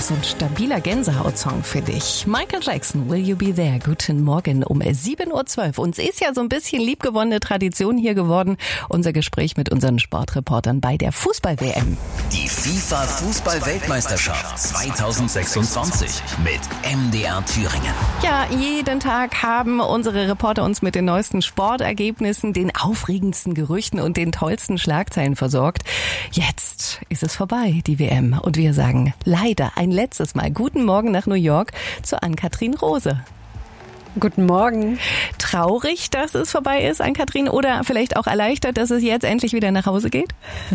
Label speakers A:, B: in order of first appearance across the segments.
A: so ein stabiler Gänsehaut-Song für dich. Michael Jackson, Will You Be There? Guten Morgen um 7.12 Uhr. Uns ist ja so ein bisschen liebgewonnene Tradition hier geworden. Unser Gespräch mit unseren Sportreportern bei der Fußball-WM.
B: Die FIFA-Fußball-Weltmeisterschaft 2026 mit MDR Thüringen.
A: Ja, jeden Tag haben unsere Reporter uns mit den neuesten Sportergebnissen, den aufregendsten Gerüchten und den tollsten Schlagzeilen versorgt. Jetzt ist es vorbei, die WM. Und wir sagen leider ein letztes Mal guten Morgen nach New York zu Ann-Kathrin Rose.
C: Guten Morgen.
A: Traurig, dass es vorbei ist, Ann-Kathrin, oder vielleicht auch erleichtert, dass es jetzt endlich wieder nach Hause geht?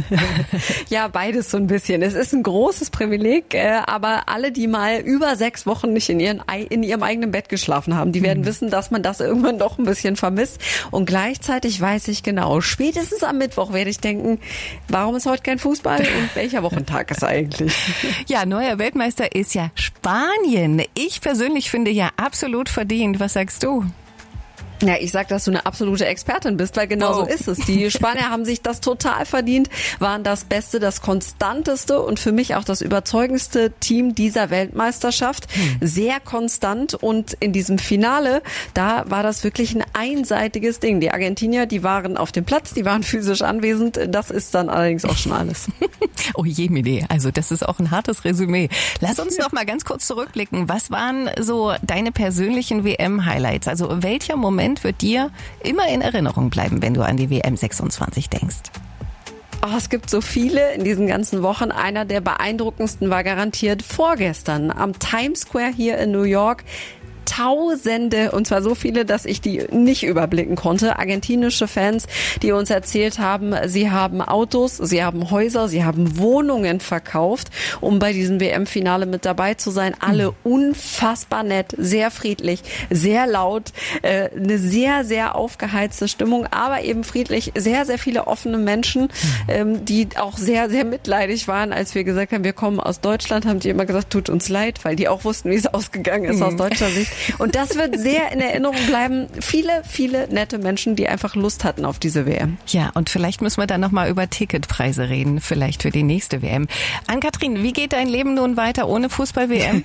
C: Ja, beides so ein bisschen. Es ist ein großes Privileg, aber alle, die mal über 6 Wochen nicht in ihrem eigenen Bett geschlafen haben, die werden wissen, dass man das irgendwann doch ein bisschen vermisst. Und gleichzeitig weiß ich genau, spätestens am Mittwoch werde ich denken, warum ist heute kein Fußball und welcher Wochentag ist eigentlich?
A: Ja, neuer Weltmeister ist ja Spanien. Ich persönlich finde ja absolut verdient. Was sagst du?
C: Ja, ich sag, dass du eine absolute Expertin bist, weil genau so ist es. Die Spanier haben sich das total verdient, waren das beste, das konstanteste und für mich auch das überzeugendste Team dieser Weltmeisterschaft. Sehr konstant und in diesem Finale, da war das wirklich ein einseitiges Ding. Die Argentinier, die waren auf dem Platz, die waren physisch anwesend. Das ist dann allerdings auch schon alles.
A: Oh je, Mine. Also das ist auch ein hartes Resümee. Lass uns noch mal ganz kurz zurückblicken. Was waren so deine persönlichen WM-Highlights? Also welcher Moment wird dir immer in Erinnerung bleiben, wenn du an die WM 26 denkst?
C: Oh, es gibt so viele in diesen ganzen Wochen. Einer der beeindruckendsten war garantiert vorgestern am Times Square hier in New York. Tausende, und zwar so viele, dass ich die nicht überblicken konnte. Argentinische Fans, die uns erzählt haben, sie haben Autos, sie haben Häuser, sie haben Wohnungen verkauft, um bei diesem WM-Finale mit dabei zu sein. Alle unfassbar nett, sehr friedlich, sehr laut, eine sehr, sehr aufgeheizte Stimmung, aber eben friedlich. Sehr, sehr viele offene Menschen, die auch sehr, sehr mitleidig waren, als wir gesagt haben, wir kommen aus Deutschland, haben die immer gesagt, tut uns leid, weil die auch wussten, wie es ausgegangen ist aus deutscher Sicht. Und das wird sehr in Erinnerung bleiben. Viele, viele nette Menschen, die einfach Lust hatten auf diese WM.
A: Ja, und vielleicht müssen wir dann nochmal über Ticketpreise reden, vielleicht für die nächste WM. Ann-Kathrin, wie geht dein Leben nun weiter ohne Fußball-WM?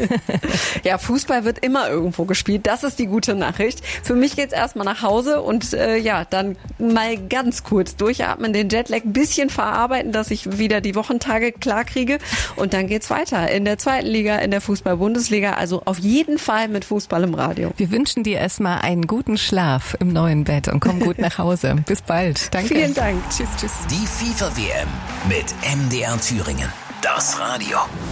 C: Ja, Fußball wird immer irgendwo gespielt. Das ist die gute Nachricht. Für mich geht's erstmal nach Hause und dann mal ganz kurz durchatmen, den Jetlag ein bisschen verarbeiten, dass ich wieder die Wochentage klar kriege. Und dann geht's weiter in der 2. Liga, in der Fußball-Bundesliga. Also auf jeden Fall mit Fußball im Radio.
A: Wir wünschen dir erstmal einen guten Schlaf im neuen Bett und komm gut nach Hause. Bis bald. Danke.
C: Vielen Dank.
A: Tschüss, tschüss.
B: Die FIFA-WM mit MDR Thüringen. Das Radio.